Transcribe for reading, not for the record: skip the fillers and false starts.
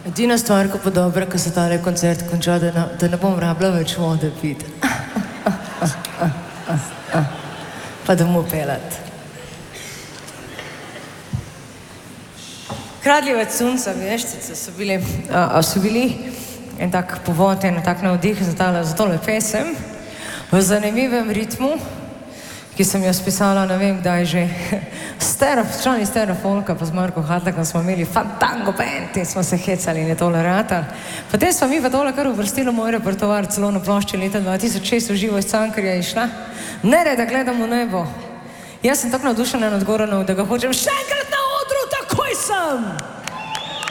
Edina stvar, ko pa dobra, ko se tale koncert konča, da ne bom rabila več vode piti. Pa domov pelat. Kradljivec sunca, veščice so bili en tak povod, en tak navdih za tole pesem v zanimivem ritmu, ki sem jo spisala, ne vem kdaj že, člani Stereofolka pa z Marko Hatlakom smo imeli Fantango band in smo se hecali in je tole ratali. Potem smo mi pa tole kar uvrstili moj repertoar, celo na plošči leta 2006 v živo iz Cankarja je šla. Ne re, da gledam v nebo. Jaz sem tako navdušena nad Goranom, da ga hočem še enkrat na odru, takoj sem!